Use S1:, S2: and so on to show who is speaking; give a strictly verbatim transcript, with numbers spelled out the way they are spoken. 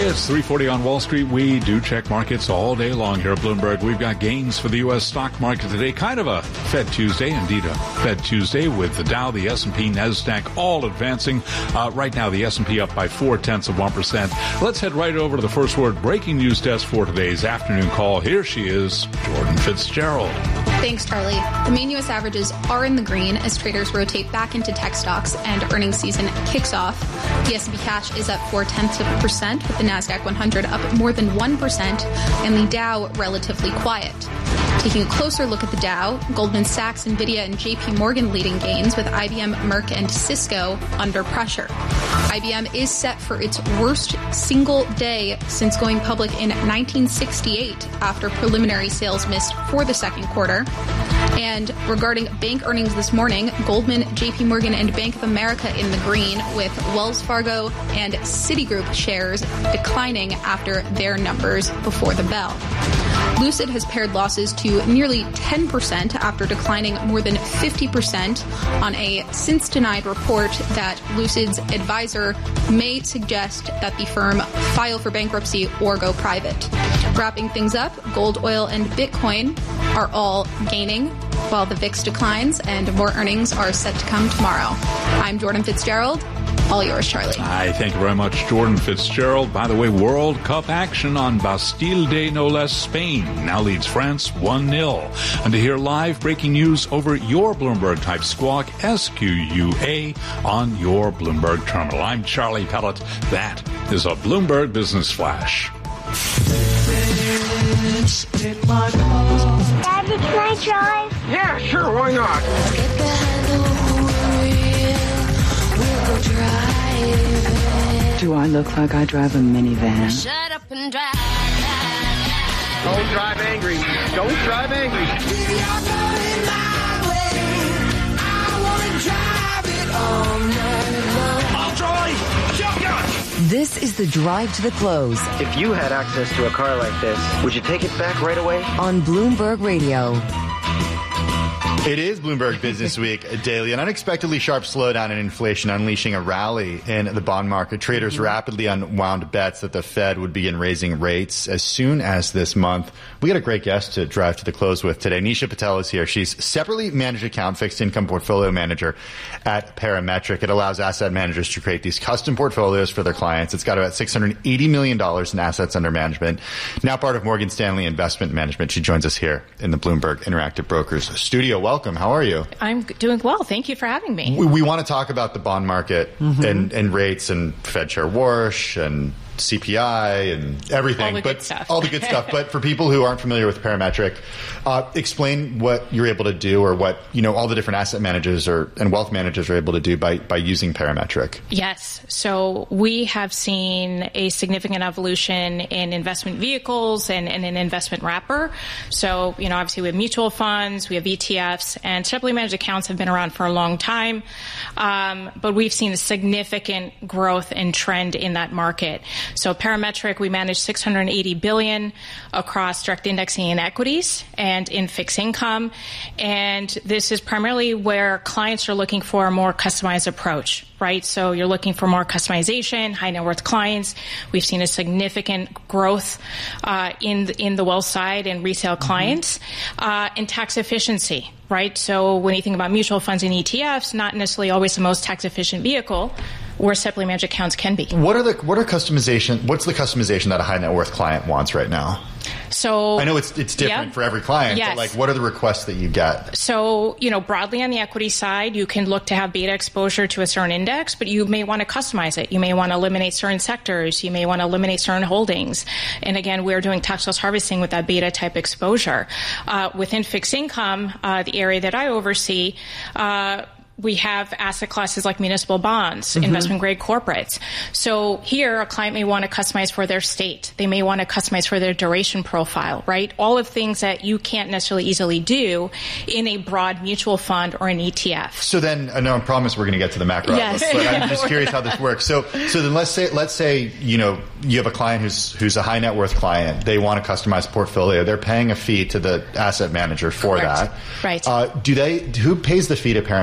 S1: It's three forty on Wall Street. We do check markets all day long here at Bloomberg. We've got gains for the U S stock market today. Kind of a Fed Tuesday, indeed a Fed Tuesday, with the Dow, the S and P, NASDAQ all advancing. Uh, right now, the S and P up by four-tenths of one percent. Let's head right over to the First Word breaking news desk for today's afternoon call. Here she is, Jordan Fitzgerald.
S2: Thanks, Charlie. The main U S averages are in the green as traders rotate back into tech stocks and earnings season kicks off. The S and P cash is up four-tenths of a percent, with the NASDAQ one hundred up more than one percent, and the Dow relatively quiet. Taking a closer look at the Dow, Goldman Sachs, NVIDIA, and J P Morgan leading gains, with I B M, Merck, and Cisco under pressure. I B M is set for its worst single day since going public in nineteen sixty-eight after preliminary sales missed for the second quarter. And regarding bank earnings this morning, Goldman, J P Morgan, and Bank of America in the green, with Wells Fargo and Citigroup shares declining after their numbers before the bell. Lucid has pared losses to nearly ten percent after declining more than fifty percent on a since-denied report that Lucid's advisor may suggest that the firm file for bankruptcy or go private. Wrapping things up, gold, oil, and Bitcoin are all gaining, while the V I X declines, and more earnings are set to come tomorrow. I'm Jordan Fitzgerald. All yours, Charlie.
S1: Hi, thank you very much, Jordan Fitzgerald. By the way, World Cup action on Bastille Day, no less. Spain now leads France one nil. And to hear live breaking news over your Bloomberg-type squawk, S Q U A on your Bloomberg terminal. I'm Charlie Pellet. That is a Bloomberg Business Flash.
S3: Daddy, can I drive?
S4: Yeah, sure, why not?
S3: Get behind the wheel. We'll go drive.
S5: Do I look like I drive a minivan?
S3: Shut up and drive.
S4: Don't drive angry. Don't drive angry.
S3: You're going my way. I want to drive it all night long.
S4: I'll drive. Shotgun.
S6: This is the Drive to the Close
S7: If you had access to a car like this, would you take it back right away?
S6: on Bloomberg Radio.
S8: It is Bloomberg Business Week daily. An unexpectedly sharp slowdown in inflation unleashing a rally in the bond market. Traders mm-hmm. rapidly unwound bets that the Fed would begin raising rates as soon as this month. We got a great guest to drive to the close with today. Nisha Patel is here. She's separately managed account fixed income portfolio manager at Parametric. It allows asset managers to create these custom portfolios for their clients. It's got about six hundred eighty million dollars in assets under management. Now part of Morgan Stanley Investment Management. She joins us here in the Bloomberg Interactive Brokers studio. Welcome. How are you?
S9: I'm doing well. Thank you for having me.
S8: We, we want to talk about the bond market mm-hmm. and, and rates and Fed Chair Warsh and C P I and everything.
S9: All the
S8: but
S9: good stuff.
S8: All the good stuff. But for people who aren't familiar with Parametric, uh, explain what you're able to do, or what, you know, all the different asset managers or and wealth managers are able to do by, by using Parametric.
S9: Yes. So we have seen a significant evolution in investment vehicles and, and an investment wrapper. So, you know, obviously we have mutual funds, we have E T Fs, and separately managed accounts have been around for a long time. Um, but we've seen a significant growth and trend in that market. So Parametric, we manage six hundred eighty billion dollars across direct indexing in equities and in fixed income. And this is primarily where clients are looking for a more customized approach, right? So you're looking for more customization, high net worth clients. We've seen a significant growth uh, in, the, in the wealth side and retail clients, mm-hmm. uh, and tax efficiency, right? So when you think about mutual funds and E T Fs, not necessarily always the most tax efficient vehicle, where separately managed accounts can be.
S8: What are the what are customization? What's the customization that a high net worth client wants right now?
S9: So
S8: I know it's it's different
S9: yeah,
S8: for every client.
S9: Yes.
S8: But like, what are the requests that you get?
S9: So, you know, broadly on the equity side, you can look to have beta exposure to a certain index, but you may want to customize it. You may want to eliminate certain sectors. You may want to eliminate certain holdings. And again, we're doing tax loss harvesting with that beta type exposure. Uh, within fixed income, uh, the area that I oversee, uh, we have asset classes like municipal bonds, mm-hmm. investment-grade corporates. So here, a client may want to customize for their state. They may want to customize for their duration profile, right? All of things that you can't necessarily easily do in a broad mutual fund or an E T F.
S8: So then, I know I promise we're going to get to the macro
S9: yes.
S8: outlook, but I'm just curious how this works. So, so then let's say, let's say, you know, you have a client who's who's a high net worth client. They want a customized portfolio. They're paying a fee to the asset manager for
S9: Correct.
S8: that.
S9: Right.
S8: Uh, do they? Who pays the fee to Parametric?